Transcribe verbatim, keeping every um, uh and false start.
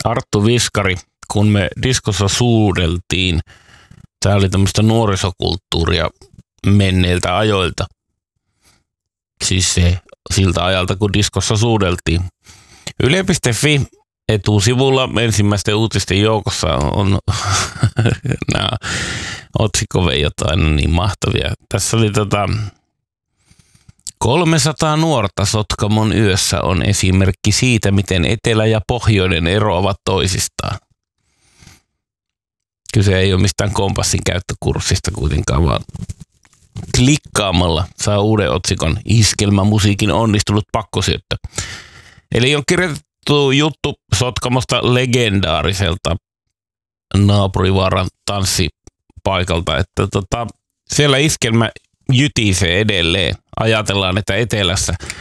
Arttu Viskari, kun me diskossa suudeltiin. Tämä oli tämmöistä nuorisokulttuuria menneiltä ajoilta. Siis se siltä ajalta, kun diskossa suudeltiin. Yle piste fi etusivulla ensimmäisten uutisten joukossa on nämä otsikkoveijot aina niin mahtavia. Tässä oli tota kolmesataa nuorta Sotkamon yössä on esimerkki siitä, miten etelä ja pohjoinen eroavat toisistaan. Kyse ei ole mistään kompassin käyttökurssista kuitenkaan, vaan klikkaamalla saa uuden otsikon Iskelmämusiikin onnistunut pakkosyöttö. Eli on kirjoitettu juttu Sotkamosta legendaariselta naapurivaaran tanssipaikalta, että tota, siellä iskelmä jytisee edelleen. Ajatellaan, että etelässä